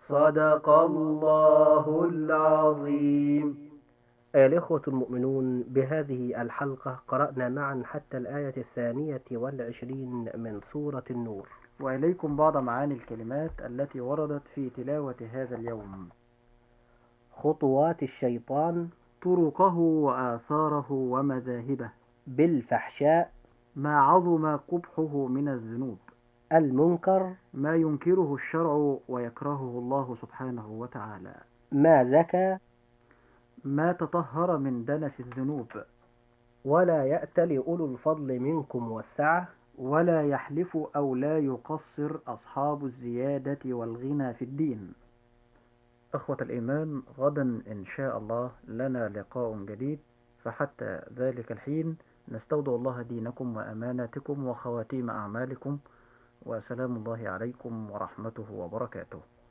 صدق الله العظيم. أيها الإخوة المؤمنون، بهذه الحلقة قرأنا معا حتى الآية 22 من سورة النور. وإليكم بعض معاني الكلمات التي وردت في تلاوة هذا اليوم. خطوات الشيطان، طرقه وآثاره ومذاهبه، بالفحشاء، ما عظم قبحه من الذنوب، المنكر، ما ينكره الشرع ويكرهه الله سبحانه وتعالى، ما زكى، ما تطهر من دنس الذنوب، ولا يأتل أولو الفضل منكم والسعة، ولا يحلف أو لا يقصر أصحاب الزيادة والغنى في الدين. أخوة الإيمان، غدا إن شاء الله لنا لقاء جديد، فحتى ذلك الحين نستودع الله دينكم وأماناتكم وخواتيم أعمالكم، وسلام الله عليكم ورحمته وبركاته.